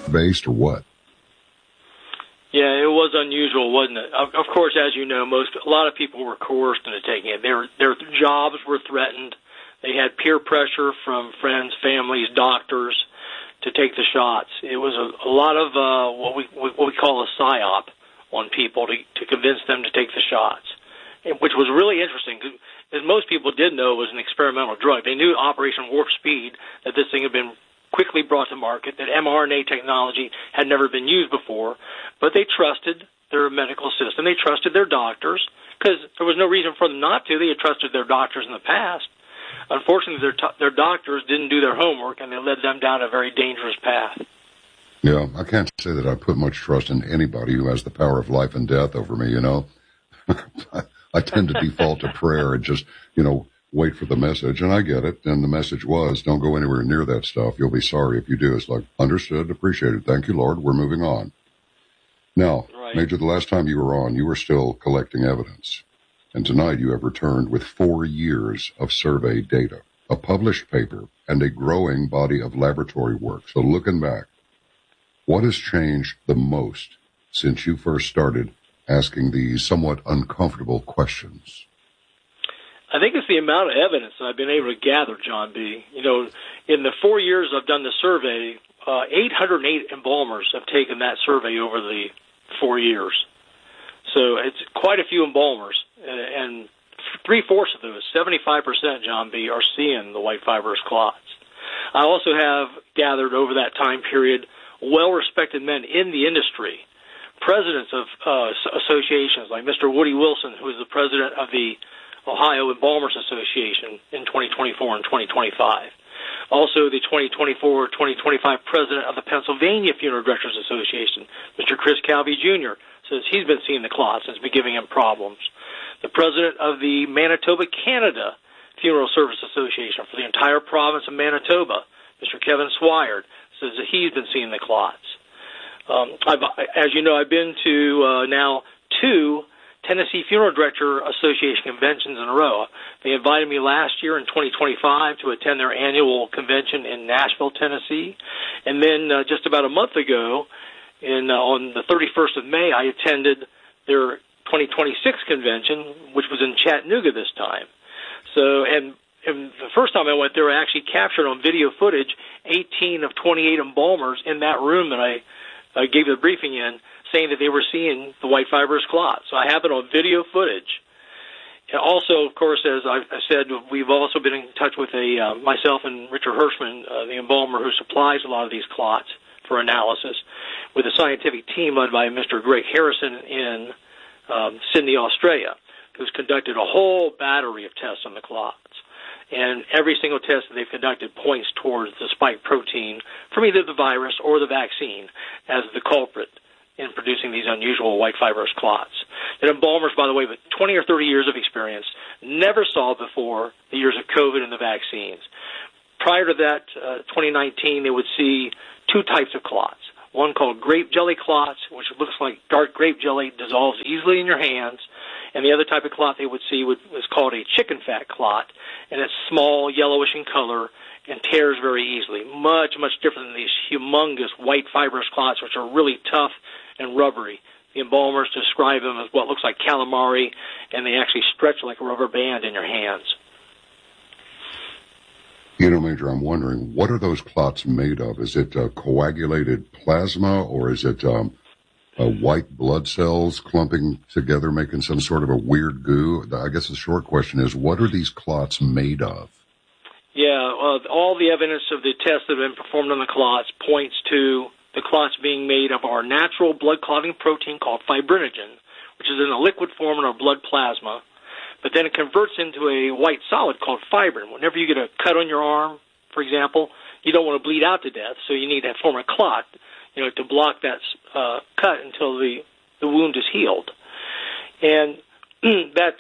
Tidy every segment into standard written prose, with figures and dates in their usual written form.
based or what? Yeah, it was unusual, wasn't it? Of course, as you know, a lot of people were coerced into taking it. Their jobs were threatened. They had peer pressure from friends, families, doctors to take the shots. It was a lot of what we call a psyop on people to convince them to take the shots, which was really interesting. As most people did know, it was an experimental drug. They knew Operation Warp Speed, that this thing had been quickly brought to market, that mRNA technology had never been used before, but they trusted their medical system. They trusted their doctors because there was no reason for them not to. They had trusted their doctors in the past. Unfortunately, their doctors didn't do their homework, and they led them down a very dangerous path. Yeah, I can't say that I put much trust in anybody who has the power of life and death over me, you know. I tend to default to prayer and just, wait for the message, and I get it. And the message was, don't go anywhere near that stuff. You'll be sorry if you do. It's like, understood, appreciated. Thank you, Lord. We're moving on. Now, right. Major, the last time you were on, you were still collecting evidence. And tonight you have returned with 4 years of survey data, a published paper, and a growing body of laboratory work. So looking back, what has changed the most since you first started asking these somewhat uncomfortable questions? I think it's the amount of evidence that I've been able to gather, John B. In the 4 years I've done the survey, 808 embalmers have taken that survey over the 4 years. So it's quite a few embalmers, and three-fourths of those, 75%, John B., are seeing the white fibrous clots. I also have gathered over that time period well-respected men in the industry, presidents of associations like Mr. Woody Wilson, who is the president of the Ohio Embalmers Association in 2024 and 2025. Also, the 2024-2025 president of the Pennsylvania Funeral Directors Association, Mr. Chris Calvi Jr., says he's been seeing the clots and it's been giving him problems. The president of the Manitoba, Canada Funeral Service Association for the entire province of Manitoba, Mr. Kevin Swire, says that he's been seeing the clots. As you know, I've been to now 2 Tennessee Funeral Director Association conventions in a row. They invited me last year in 2025 to attend their annual convention in Nashville, Tennessee. And then just about a month ago, on the 31st of May, I attended their 2026 convention, which was in Chattanooga this time. So, and the first time I went there, I actually captured on video footage 18 of 28 embalmers in that room that I gave the briefing in, saying that they were seeing the white fibrous clot. So I have it on video footage. And also, of course, as I said, we've also been in touch with myself and Richard Hirschman, the embalmer who supplies a lot of these clots for analysis, with a scientific team led by Mr. Greg Harrison in Sydney, Australia, who's conducted a whole battery of tests on the clots. And every single test that they've conducted points towards the spike protein from either the virus or the vaccine as the culprit in producing these unusual white fibrous clots. And embalmers, by the way, with 20 or 30 years of experience, never saw before the years of COVID and the vaccines. Prior to that, 2019, they would see 2 types of clots. One called grape jelly clots, which looks like dark grape jelly, dissolves easily in your hands. And the other type of clot they would see was called a chicken fat clot, and it's small, yellowish in color, and tears very easily. Much, much different than these humongous white fibrous clots, which are really tough and rubbery. The embalmers describe them as what looks like calamari, and they actually stretch like a rubber band in your hands. Major, I'm wondering, what are those clots made of? Is it coagulated plasma, or is it white blood cells clumping together, making some sort of a weird goo? I guess the short question is, what are these clots made of? Yeah, all the evidence of the tests that have been performed on the clots points to the clots being made of our natural blood clotting protein called fibrinogen, which is in a liquid form in our blood plasma, but then it converts into a white solid called fibrin. Whenever you get a cut on your arm, for example, you don't want to bleed out to death, so you need to form a clot, to block that cut until the wound is healed. And that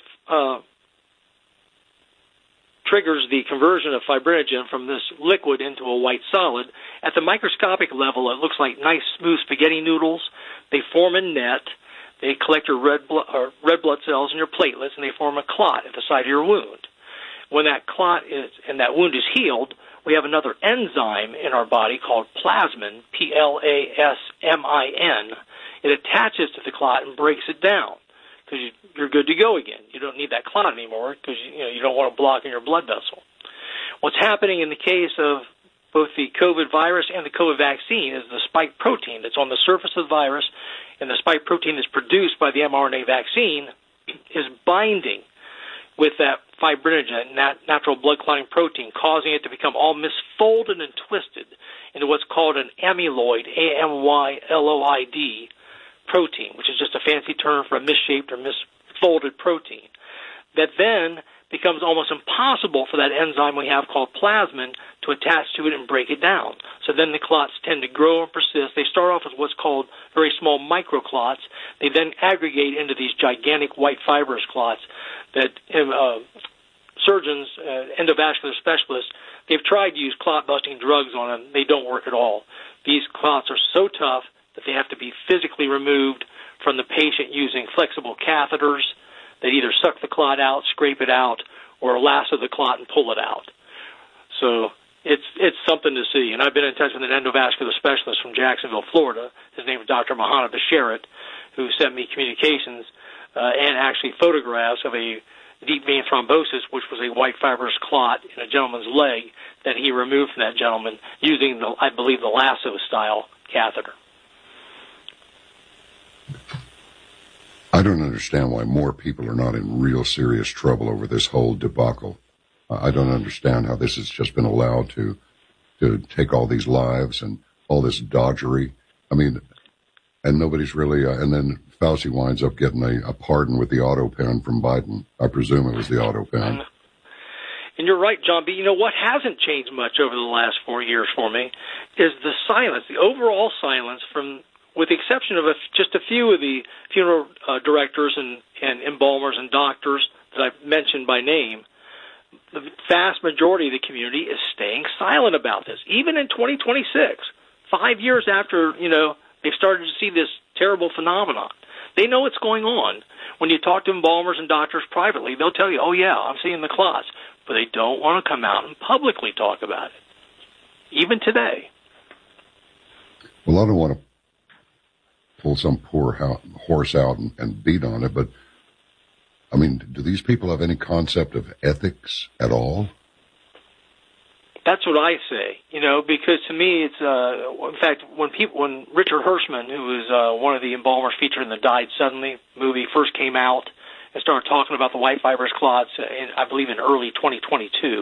triggers the conversion of fibrinogen from this liquid into a white solid. At the microscopic level, it looks like nice, smooth spaghetti noodles. They form a net. They collect your red blood cells and your platelets, and they form a clot at the site of your wound. When that clot and that wound is healed, we have another enzyme in our body called plasmin, Plasmin. It attaches to the clot and breaks it down because you're good to go again. You don't need that clot anymore because you don't want to block in your blood vessel. What's happening in the case of both the COVID virus and the COVID vaccine is the spike protein that's on the surface of the virus and the spike protein that's produced by the mRNA vaccine is binding with that fibrinogen, natural blood clotting protein, causing it to become all misfolded and twisted into what's called an amyloid, amyloid protein, which is just a fancy term for a misshaped or misfolded protein, that then becomes almost impossible for that enzyme we have called plasmin to attach to it and break it down. So then the clots tend to grow and persist. They start off as what's called very small microclots. They then aggregate into these gigantic white fibrous clots that surgeons, endovascular specialists, they've tried to use clot-busting drugs on them. They don't work at all. These clots are so tough that they have to be physically removed from the patient using flexible catheters that either suck the clot out, scrape it out, or lasso the clot and pull it out. So it's something to see. And I've been in touch with an endovascular specialist from Jacksonville, Florida. His name is Dr. Mahana Basharat, who sent me communications and actually photographs of a deep vein thrombosis, which was a white fibrous clot in a gentleman's leg that he removed from that gentleman using, I believe, the lasso-style catheter. I don't understand why more people are not in real serious trouble over this whole debacle. I don't understand how this has just been allowed to take all these lives and all this dodgery. I mean, and nobody's really, and then Fauci winds up getting a pardon with the auto pen from Biden. I presume it was the auto pen. And you're right, John B. You know, what hasn't changed much over the last 4 years for me is the silence, the overall silence from, with the exception of just a few of the funeral directors and embalmers and doctors that I've mentioned by name, the vast majority of the community is staying silent about this. Even in 2026, 5 years after, they've started to see this terrible phenomenon, they know what's going on. When you talk to embalmers and doctors privately, they'll tell you, oh, yeah, I'm seeing the clots. But they don't want to come out and publicly talk about it, even today. Well, I don't want to pull some poor horse out and beat on it, but, I mean, do these people have any concept of ethics at all? That's what I say, because to me it's, in fact, when Richard Hirschman, who was one of the embalmers featured in the Died Suddenly movie, first came out and started talking about the white fibrous clots, I believe in early 2022,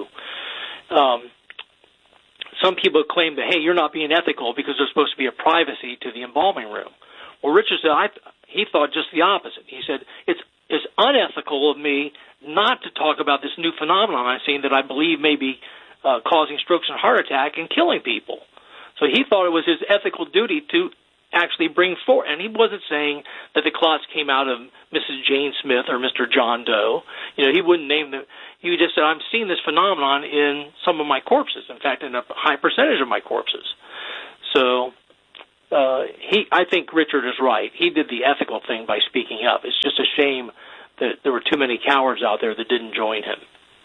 some people claim that, hey, you're not being ethical because there's supposed to be a privacy to the embalming room. Well, Richard said he thought just the opposite. He said, it's unethical of me not to talk about this new phenomenon I'm seeing that I believe may be causing strokes and heart attack and killing people. So he thought it was his ethical duty to actually bring forth, and he wasn't saying that the clots came out of Mrs. Jane Smith or Mr. John Doe. He wouldn't name them. He just said, I'm seeing this phenomenon in some of my corpses. In fact, in a high percentage of my corpses. So I think Richard is right. He did the ethical thing by speaking up. It's just a shame that there were too many cowards out there that didn't join him.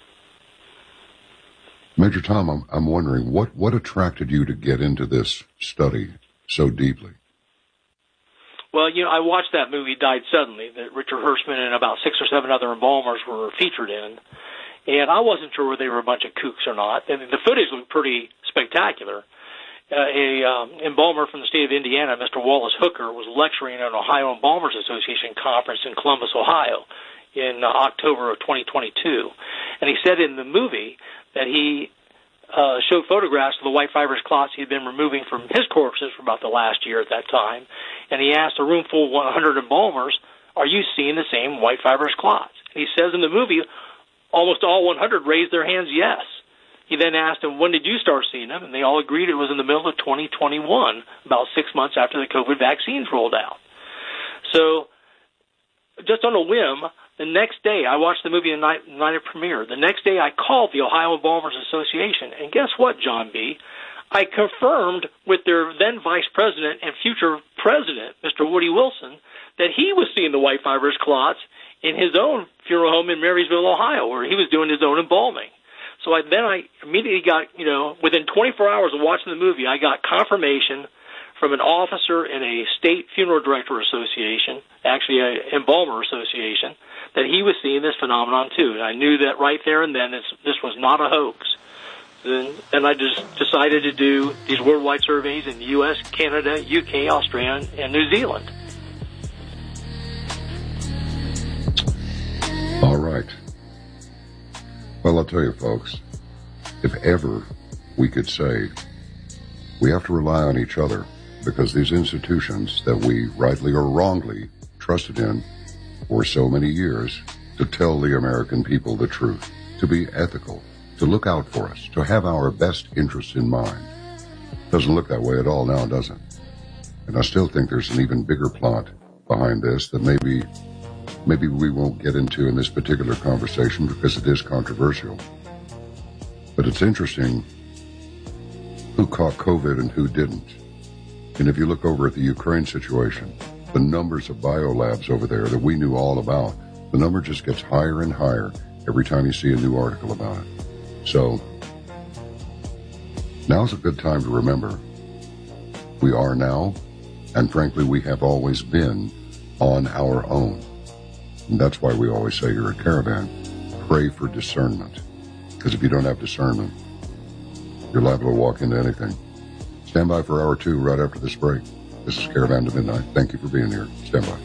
Major Tom, I'm wondering, what attracted you to get into this study so deeply? Well, I watched that movie, Died Suddenly, that Richard Hirschman and about 6 or 7 other embalmers were featured in, and I wasn't sure whether they were a bunch of kooks or not. And the footage looked pretty spectacular. Embalmer from the state of Indiana, Mr. Wallace Hooker, was lecturing at an Ohio Embalmers Association conference in Columbus, Ohio, in October of 2022. And he said in the movie that he showed photographs of the white fibrous clots he had been removing from his corpses for about the last year at that time. And he asked a room full of 100 embalmers, are you seeing the same white fibrous clots? And he says in the movie, almost all 100 raised their hands yes. He then asked them, when did you start seeing them? And they all agreed it was in the middle of 2021, about 6 months after the COVID vaccines rolled out. So just on a whim, the next day, I watched the movie the night it premiered. The next day, I called the Ohio Embalmers Association, and guess what, John B.? I confirmed with their then vice president and future president, Mr. Woody Wilson, that he was seeing the white fibrous clots in his own funeral home in Marysville, Ohio, where he was doing his own embalming. So I immediately got, within 24 hours of watching the movie, I got confirmation from an officer in a state funeral director association, actually an embalmer association, that he was seeing this phenomenon too. And I knew that right there and then this was not a hoax. Then I just decided to do these worldwide surveys in the U.S., Canada, UK, Australia, and New Zealand. All right. Well, I'll tell you, folks, if ever we could say we have to rely on each other because these institutions that we rightly or wrongly trusted in for so many years to tell the American people the truth, to be ethical, to look out for us, to have our best interests in mind. Doesn't look that way at all now, does it? And I still think there's an even bigger plot behind this that maybe we won't get into in this particular conversation because it is controversial. But it's interesting who caught COVID and who didn't. And if you look over at the Ukraine situation, the numbers of biolabs over there that we knew all about, the number just gets higher and higher every time you see a new article about it. So now's a good time to remember we are now, and frankly, we have always been on our own. And that's why we always say here at Caravan, pray for discernment. Because if you don't have discernment, you're liable to walk into anything. Stand by for hour 2 right after this break. This is Caravan to Midnight. Thank you for being here. Stand by.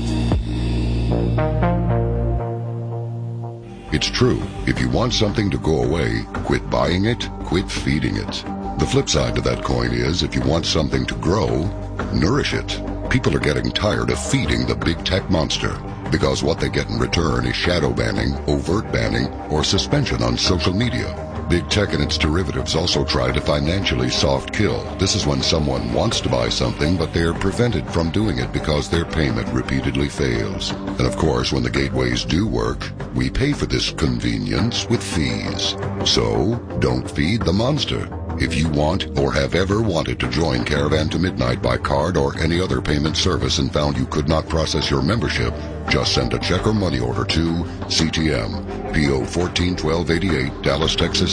It's true. If you want something to go away, quit buying it, quit feeding it. The flip side to that coin is if you want something to grow, nourish it. People are getting tired of feeding the big tech monster because what they get in return is shadow banning, overt banning, or suspension on social media. Big tech and its derivatives also try to financially soft kill. This is when someone wants to buy something, but they are prevented from doing it because their payment repeatedly fails. And of course, when the gateways do work, we pay for this convenience with fees. So, don't feed the monster. If you want or have ever wanted to join Caravan to Midnight by card or any other payment service and found you could not process your membership, just send a check or money order to CTM, P.O. 141288, Dallas, Texas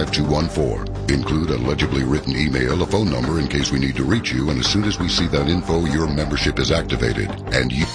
75214. Include a legibly written email, a phone number in case we need to reach you, and as soon as we see that info, your membership is activated. And you...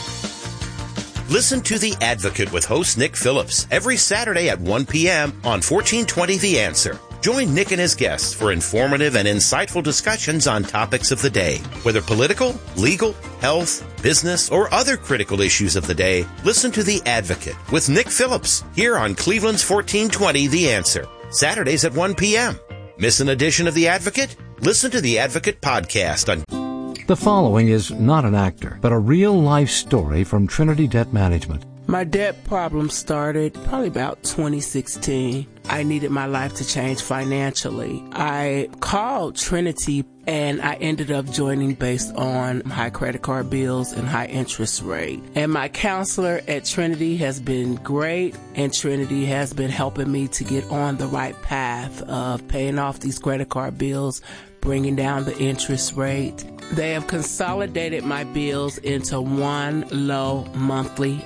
Listen to The Advocate with host Nick Phillips every Saturday at 1 p.m. on 1420 The Answer. Join Nick and his guests for informative and insightful discussions on topics of the day. Whether political, legal, health, business, or other critical issues of the day, listen to The Advocate with Nick Phillips here on Cleveland's 1420 The Answer. Saturdays at 1 p.m. Miss an edition of The Advocate? Listen to The Advocate podcast on... The following is not an actor, but a real-life story from Trinity Debt Management. My debt problem started probably about 2016. I needed my life to change financially. I called Trinity and I ended up joining based on high credit card bills and high interest rate. And my counselor at Trinity has been great, and Trinity has been helping me to get on the right path of paying off these credit card bills, bringing down the interest rate. They have consolidated my bills into one low monthly